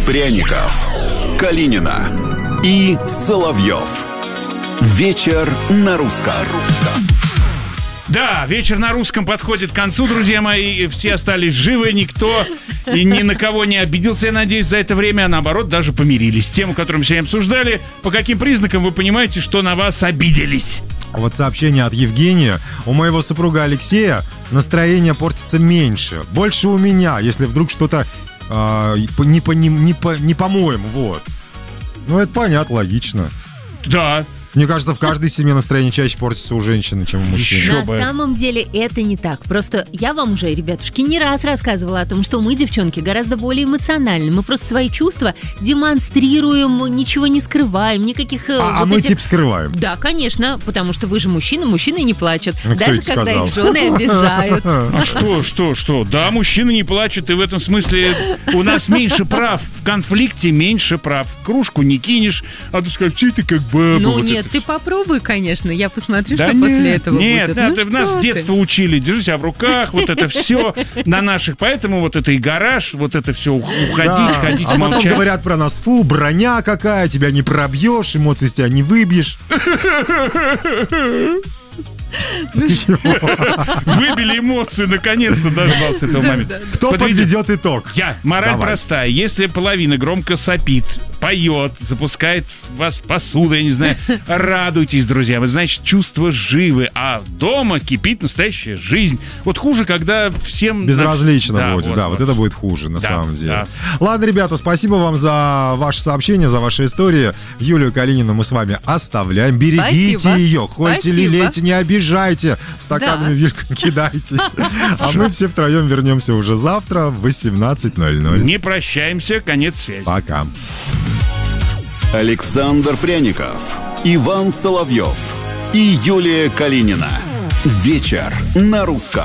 Пряников, Калинина и Соловьев. Вечер на русском. Да, вечер на русском подходит к концу, друзья мои. Все остались живы, никто и ни на кого не обиделся, я надеюсь, за это время, а наоборот, даже помирились. Тему, которую мы сегодня обсуждали, по каким признакам вы понимаете, что на вас обиделись? Вот сообщение от Евгения. У моего супруга Алексея настроение портится меньше. Больше у меня, если вдруг что-то не по-моему, вот. Ну, это понятно, логично. Да. Мне кажется, в каждой семье настроение чаще портится у женщины, чем у мужчин. На самом деле это не так. Просто я вам уже, ребятушки, не раз рассказывала о том, что мы, девчонки, гораздо более эмоциональны. Мы просто свои чувства демонстрируем, ничего не скрываем, никаких... мы типа скрываем. Да, конечно, потому что вы же мужчины не плачут. Ну, даже когда сказал? их жены обижают. А что? Да, мужчины не плачут, и в этом смысле у нас меньше прав. В конфликте меньше прав. Кружку не кинешь, а ты скажешь, что ты как баба. Ну вот нет, это. ты попробуй, конечно. Я посмотрю, Да что после этого нет, будет. Нет, Ну, нас что с детства учили, держи себя в руках, вот это все на наших. Поэтому вот это и гараж, вот это все уходить, ходить, а молчать. потом говорят про нас, фу, броня какая, тебя не пробьешь, эмоции с тебя не выбьешь. Выбили эмоции, наконец-то дождался этого момента. Кто подведет итог? Я. Мораль Давай. простая. Если половина громко сопит, поет, запускает в вас посуду, я не знаю, радуйтесь, друзья. Вы знаете, чувства живы, а дома кипит настоящая жизнь. Вот хуже, когда всем... Безразлично будет, вот. Вот это будет хуже, на самом деле. Да. Ладно, ребята, спасибо вам за ваше сообщение, за ваши истории. Юлию Калинину мы с вами оставляем. Берегите Спасибо. ее, хоть Спасибо. или лейте, не обижайте. Стаканами в Юльку не кидайтесь. А мы все втроем вернемся уже завтра в 18:00. Не прощаемся, конец связи. Пока. Александр Пряников, Иван Соловьев и Юлия Калинина. Вечер на русском.